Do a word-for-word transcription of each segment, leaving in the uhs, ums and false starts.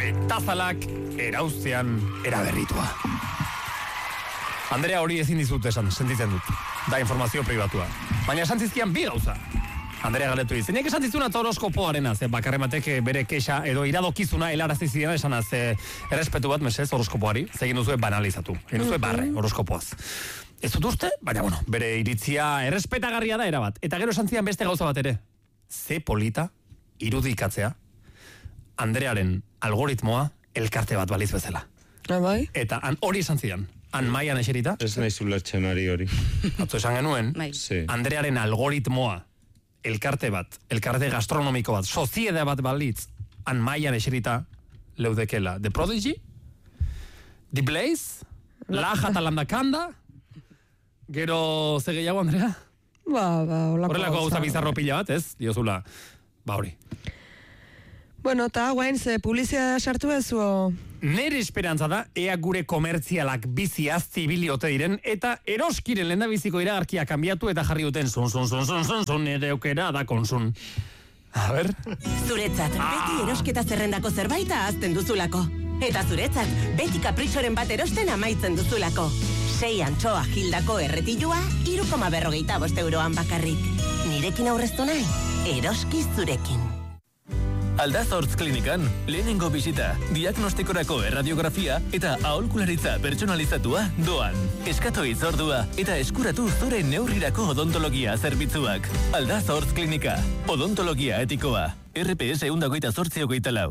betazalak erauztean eraberritua. Andrea hori ezin dizut esan, sentitzen dut. Da informazio pribatua. Baina esan zizkian bi gauza. Andrea galetu izenek esan zizuna horoskopoarena, ze bakarrematek bere kexa edo iradokizuna helarazi ziena esan az errespetu bat mesez horoskopoari, zegin duzue banalizatu. Egin duzue barre horoskopoaz. Ez dut uste, baina bueno, bere iritzia errespetagarria da erabat. Eta gero esan zian beste gauza bat ere. Ze polita irudikatzea Andrearen algoritmoa elkarte bat baliz bezala. Bai. Eta han hori esan zian. Han maian eserita. Ez nahi zulertzen ari hori. Atzo esan genuen, sí. Andrearen algoritmoa, elkarte bat, elkarte gastronomiko bat, soziedea bat balitz, han maian eserita leudekela. The Prodigy, The Blaze, La Jatalanda Kanda, gero ze gehiago, Andrea? Ba, ba, olako. Horrelako gauza bizarro pila bat, ez? Diozula, ba hori. Bueno, eta guain, ze publizia sartu ez, o... Nere esperantza da, ea gure komertzialak bizi aztibili ote diren, eta eroskiren lehendabiziko iragarkia kanbiatu eta jarri duten zun, zun, zun, zun, zun, zun, nere aukera da konsun. A ber? Zuretzat, beti erosketa zerrendako zerbait ahazten duzulako. Eta zuretzat, beti kapritxoren bat erosten amaitzen duzulako. Sei antxoa gildako erretilua, iru koma berrogeita bost euroan bakarrik. Nirekin aurreztu nahi, eroski zurekin. Aldazortz klinikan, lehenengo bisita, diagnostikorako erradiografia eta aholkularitza pertsonalizatua doan. Eskatu itzordua eta eskuratu zure neurrirako odontologia zerbitzuak. Aldazortz klinika, odontologia etikoa, R P S eundagoita zortzi hogeita lau.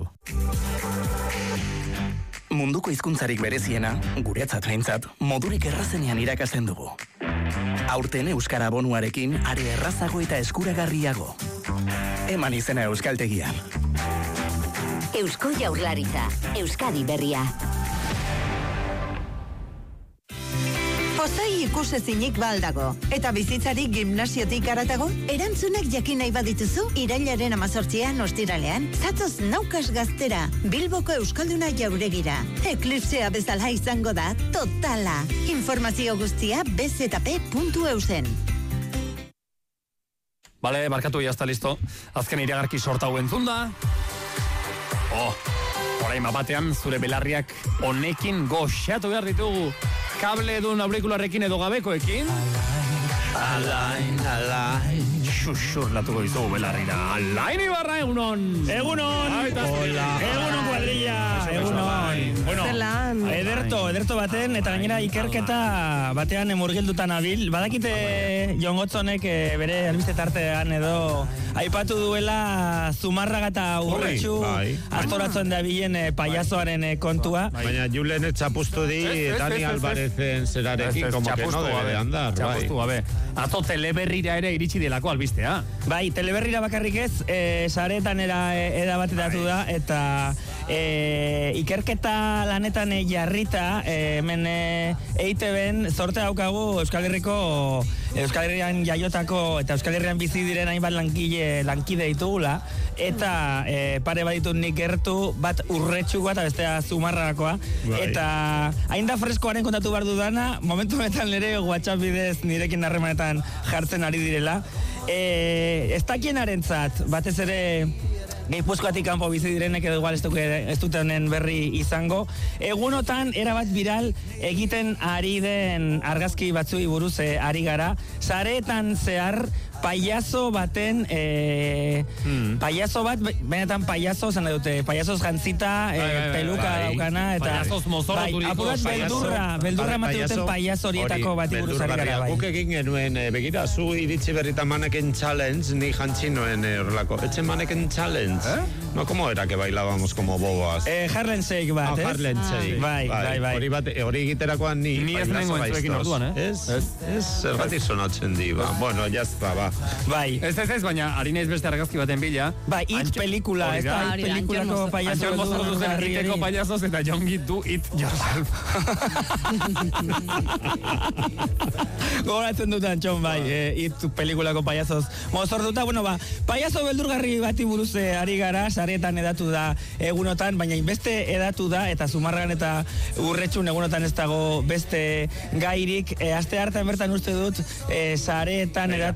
Munduko hizkuntzarik bereziena, guretzat behintzat, modurik errazenean irakasten dugu. Aurten Euskara bonuarekin, are errazago eta eskuragarriago. Eman izena Euskaltegian. Eusko Jaurlaritza, Euskadi berria. Ozai ikusezinik baldago, eta bizitzarik gimnasiotik aratago, erantzunak jakin nahi badituzu, irailaren amazortzian ostiralean, zatoz naukas gaztera, Bilboko Euskalduna jauregira. Eklipsea bezala izango da, totala. Informazio guztia be zeta pe puntu eusen. Bale, barkatu, ya está listo. Azken iragarki sorta hau entzun da. Oh, orain batean zure belarriak honekin goxatu behar ditugu. Kable edun aurikularrekin edo gabekoekin. Alain, alain. Xuxur latuko dizugu belarrira. Alain Ibarra, egunon. Egunon. Hola. Egunon kuadrilla. Egunon. Bueno, ederto, ederto baten, eta gainera ikerketa batean murgildutan abil. Badakite Jon Gotzonek bere albiste tartean edo aipatu duela Zumarraga eta Urretxu astoratzen da bilen payasoaren kontua. Baina Julen etxapustu di Dani Alvarezen zerarekin, como que no debe de andar. Txapustu, gabe. Ato teleberrira ere iritsi delako albistea. Bai, teleberrira bakarrik ez, e, saretan era edabatetatu da, eta e, ikerketa lanetan jarrita, e, hemen e, E I Te Ben zorte daukagu Euskal Herriko, Euskal Herrian jaiotako eta Euskal Herrian bizi diren hainbat lankide, lankide ditugula, eta e, pare baditut nik gertu, bat Urretxukoa eta bestea Zumarragakoa, eta hain da freskoaren kontatu behar dudana, momentu honetan nire WhatsApp bidez nirekin harremanetan jartzen ari direla. E, ez dakien arentzat, batez ere Gipuzkoatik kanpo bizi direnek edo igual ez dute honen berri izango. Egunotan erabat viral egiten ari den argazki batzui buruz e, ari gara. Sareetan zehar payaso baten e, hmm. payaso bat, benetan payaso zan dute, payasoz jantzita e, bai, bai, peluka bai, daukana eta payasoz mozorroturiko bai, apurat beldurra, beldurra emate duten payaso horietako bati buruz ari gara bai. Guk egin genuen, e, begira, zu iritsi berrita maneken challenge, ni jantzi noen horrelako, e, etxe maneken challenge. ¿Eh? No, ¿cómo era que bailábamos como bobas? Eh, Harlem Shake bat, ah, Harlem Shake. Bai, bai, bai. Hori bat, hori egiterakoan ni... Ni ez nengo entzuekin orduan, eh? Ez, ez, zergatik sonatzen di, ba. Bueno, jazta, ba. Bai. Ez, ez, ez, baina harina ez beste argazki baten bila. Bai, It pelikula, ez da, It pelikulako payaso. Antxor mozortu zen riteko payasos eta Jongi do it yourself. Gogoratzen dut Antxon, bai, It pelikulako payasos. Mozortuta, bueno, ba, payaso beldurgarri bati buruz ari gara, saretan edatu da egunotan, baina inbeste edatu da, eta Zumarragan eta Urretxun egunotan ez dago beste gairik. E, aste hartan bertan uste dut, e, saretan edatu zela.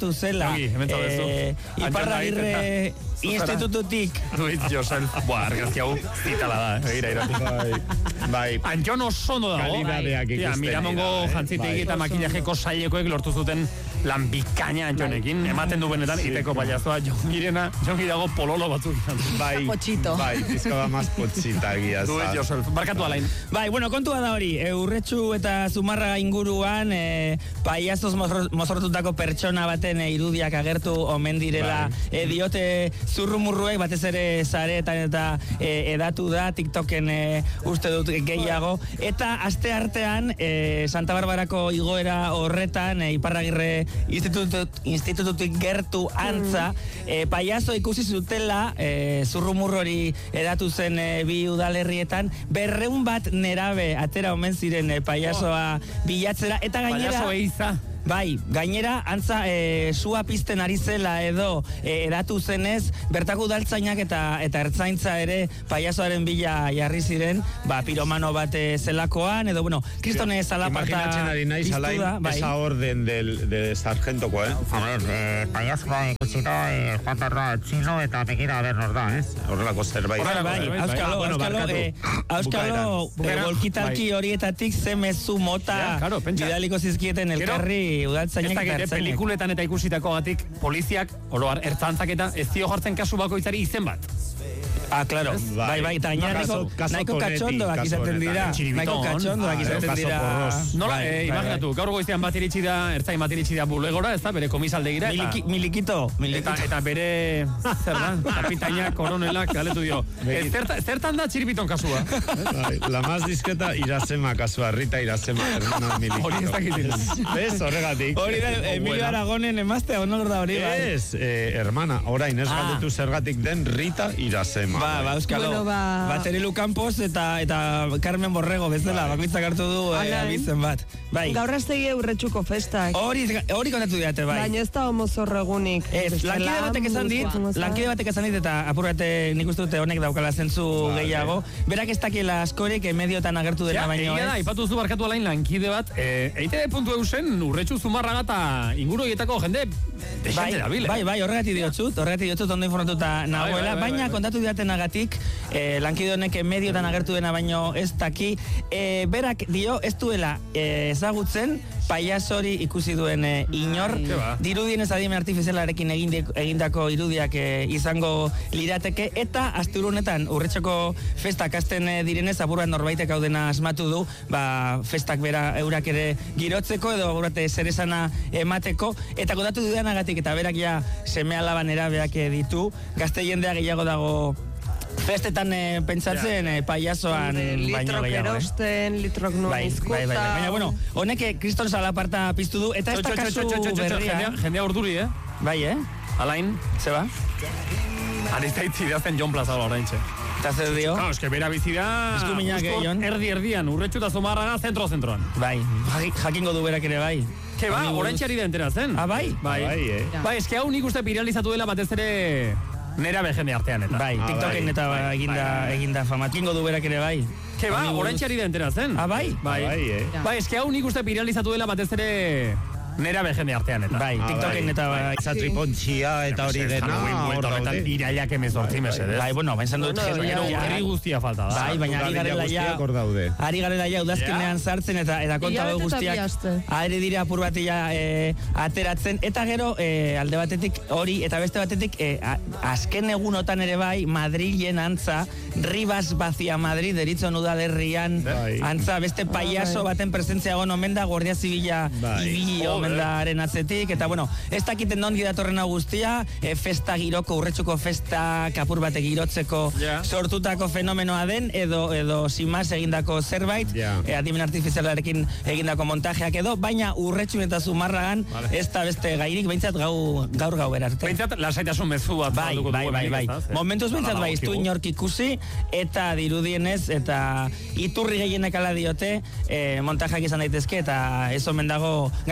Jongi, hemen zaudezu. Eh, Iparragirre institututik. Luis Josel. Buah, argazki hau zitala da, eh? Egira, ira. Bai. Antion oso ondo dago. Kalidadeak ikusten. Ja, Miramongo jantzitegi eta makillajeko saileko lortu zuten lan bikaina Antionekin. Ematen du benetan, iteko paiazoa Jongirena, Jongi dago pololo batzuk. Bai, Pochito. bai, pizka bat maz potxita egia. Luis Josel, barkatu alain. Bai, bueno, kontua da hori, e, Urretxu eta Zumarraga inguruan e, paiazoz mozortutako pertsona baten e, irudiak agertu omen direla e, diote zurrumurruek, batez ere sareetan eta e, edatu da TikToken e, uste dut gehiago, eta aste artean e, Santa Barbarako igoera horretan e, Iparragirre institutut, institututik gertu antza e, paiazo ikusi zutela e, zurrumurru hori edatu zen e, bi udalerrietan berreun bat nerabe atera omen ziren e, paiazoa bilatzera eta gainera Paiazo eiza. Bai, gainera, antza e, sua pizten ari zela edo e, eratu zenez, bertako udaltzainak eta eta ertzaintza ere paiazoaren bila jarri ziren, ba, piromano bat e, zelakoan, edo, bueno, kristone zalaparta imaginatzen ari naiz, alain, bai. esa orden del, de sargentoko, eh? A ver, eh, paiazoa ikusita, eh, Juan Tarra txino eta begira aber nor da, ez? Horrelako zerbait. Bai, bai, auskalo, auskalo, eh, auskalo, eh, bolkitalki horietatik ze mezu mota bidaliko zizkieten elkarri udaltzainak eta ertzainak. Pelikuletan eta ikusitako gatik, poliziak, oroar, ertzantzak eta ez dio jartzen kasu bakoitzari izen bat. Ah, claro. Bai, bai, eta gainera nahiko katxondoak izaten dira. Nahiko katxondoak izaten dira. Nola, imaginatu, gaur goizean bat iritsi da, ertzain bat iritsi da bulegora, ez da, bere komisaldegira. Milikito. Eta bere, zer da, kapitaina koronelak galetu dio. Zertan da txiripiton kasua? La más discreta Irasema kasua, Rita Irasema, hermana Milikito. Hori ez dakit. Ez, horregatik. Hori da, Emilio Aragonen emaztea, honor da hori, bai. Ez, hermana, orain ez galdetu zergatik den Rita Irasema. Ba, ba, euskalo, bueno, ba... Baterilu Campos eta eta Carmen Borrego bezala, bakoitzak hartu du eh, abizen bat. Bai. Gaur aztegi Urretxuko festak. Hori, hori kontatu diate, bai. Baina ez da homozorregunik. Ez, lankide batek esan dit, lankide batek esan dit, eta apurrate nik uste dute honek daukala zentzu vale. Gehiago. Berak ez dakiela askorik, mediotan agertu dena ja, baino ez. Da, ipatu zu barkatu alain lankide bat, e, eitb puntu e u zen Urretxu Zumarraga eta inguru horietako jende desente da bile. Bai, bai, horregatik diotzut, horregatik diotzut ondo informatuta nagoela, bai, bai, baina bai, kontatu diatenagatik, eh, lankide honek mediotan agertu dena baino ez daki, eh, berak dio ez duela eh, ezagutzen paiazori ikusi duen eh, inor, dirudienez adimen artifizialarekin egindako irudiak eh, izango lirateke, eta asturu honetan Urretxoko festak hasten eh, direnez, aburran norbaitek hau dena asmatu du, ba, festak bera eurak ere girotzeko, edo aburrate zer esana emateko, eta kontatu dudanagatik, eta berak ja seme alaban erabeak ditu, gazte jendea gehiago dago festetan eh, pentsatzen eh, paiazoan baino gehiago. Litrok erosten, litrok nun izkuta. Bai, bai, bai. Baina, bueno, honek kriston salaparta piztu du, eta ez da kasu berria. Jendea urduri, eh? Bai, eh? Alain. Zeba? Aristaitzi dazten Jon Plaza oraintxe. Eta zer dio? Claro, eske bera bizi da... Eskuminak egion. Erdi erdian, Urretxu eta Zumarraga zentro-zentroan. Bai, jakingo du berak ere bai. Ke ba, oraintxe ari da enteratzen. Ah, bai? Bai, eh? Bai, eske hau nik uste viralizatu dela batez ere... Nera bejende artean eta. Bai, TikToken eta eginda, eginda fama. Kingo du berak ere bai. Ke ba, oraintxe ari da enteratzen. Ah, bai? Bai, eh? Bai, eske hau nik uste viralizatu dela batez ere... Nera bejende artean eta. Bai, TikToken eta bai. Zatripontxia eta hori dena. Hor daude. Irailak emezortzi mesedez. Bai, bueno, baina dut herri guztia falta da. Bai, baina ari garela ja. Ari garela ja udazkenean sartzen eta eta konta dugu guztiak. Ari dira apur bat ja ateratzen. Eta gero alde batetik hori eta beste batetik azken egunotan ere bai Madrilen antza Ribas Bazia Madrid deritzon udalerrian antza beste paiazo baten presentzia egon omen da Guardia Zibila ibili mendaren atzetik, eta bueno, ez dakiten nondi datorren hau guztia, e, festa giroko, Urretxuko festa kapur batek girotzeko yeah. sortutako fenomenoa den, edo, edo simaz egindako zerbait, yeah. e, adimen artifizialarekin egindako montajeak edo, baina Urretxu eta Zumarragan, vale. Ez da beste gairik, behintzat gau, gaur gau erarte. Behintzat, lasaitasun mezu bat. Bai, bai, bai, bai. Momentuz behintzat bai, iztu inork ikusi, eta dirudienez, eta iturri gehienek ala diote, e, montajeak izan daitezke, eta ez omen dago, gaina inork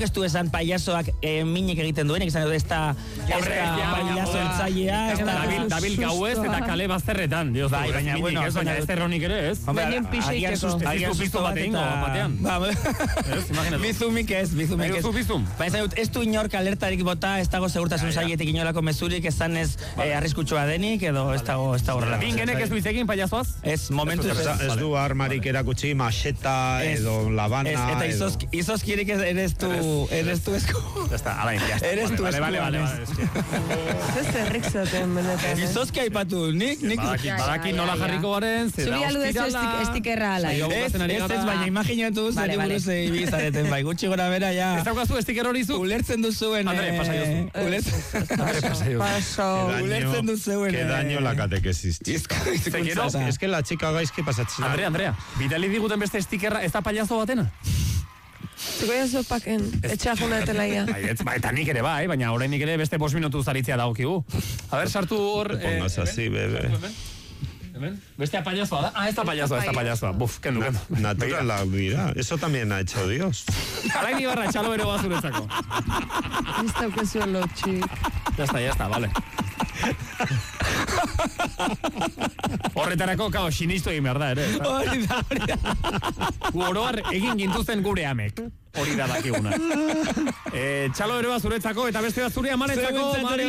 ez du esan payasoak eh, minik egiten duenik, esan dut ez da payaso entzailea, ez da... Dabil gauez eta kale bazterretan, dios. Bai, baina, bueno, ez baina ez erronik ere, ez? Baina pixeiteko. Agian susto batean, batean. Bizumik ez, bizumik ez. Bizum. Baina dut, ez du inork alertarik bota, ez dago segurtasun sailetik inolako mezurik, esan ez arriskutsua denik, edo ez dago horrela. Bingenek ez du izekin payasoaz? Ez, momentuz ez. Ez du armarik erakutsi, macheta edo labana. Eta izoskirik eres tu, eres tu esku. Ya está, alain, ya está. Eres tu esku. Vale, vale, vale. Ez zerrik zaten benetan. Izoski aipatu, nik, nik. Badaki nola jarriko garen, zera Zuri alu ez estikerra ala. Ez, ez, baina imaginatu zeri buruz ibizareten, bai, gutxi gora bera, ja. Ez daukazu estiker hori zu? Ulertzen duzuen. Andre, pasa jozu. Andre, pasa jozu. Ulertzen duzuen. Que daño la catequesis. Es que la chica gaizki pasatzen. Andrea, Andrea, bidali diguten beste estikerra, ez da payaso batena? Zuko jazu paken, etxajuna etelaia. Ba, eta nik ere bai, baina orain nik ere beste bost minutu zaritzea dagokigu. A ver, sartu hor... Pongas así, bebe. Bestea payasoa da? Ah, esta payasoa, esta payasoa. Buf, kendu, kendu. Natural vida. Eso también ha hecho Dios. Alain Ibarra, txalo ero bazuretzako. Ez daukazu lotxik. Ya está, ya está, vale. Horretarako, kao, sinistu egin behar da, ere. Hori da, hori da. Oroar egin gintuzten gure amek. Hori da dakiguna. Eh, txalo ere bazuretzako, eta beste bat zure amanetzako.